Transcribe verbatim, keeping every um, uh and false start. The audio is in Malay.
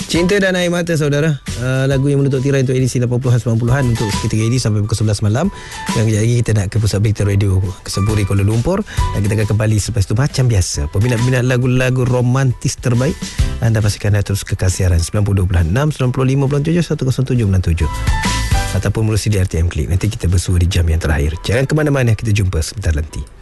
Cinta dan Air Mata, saudara. uh, Lagu yang menutup tirai untuk edisi lapan puluhan sembilan puluhan untuk seketika ini sampai pukul sebelas malam. Dan kejap lagi kita nak ke Pusat Berita Radio Keseburi Kuala Lumpur, dan kita akan kembali selepas itu macam biasa. Peminat-peminat lagu-lagu romantis terbaik, anda pastikan anda terus kekal siaran sembilan puluh dua enam, sembilan puluh lima tujuh, seratus tujuh sembilan tujuh ataupun melalui D R T M Klik. Nanti kita bersua di jam yang terakhir. Jangan ke mana-mana, kita jumpa sebentar nanti.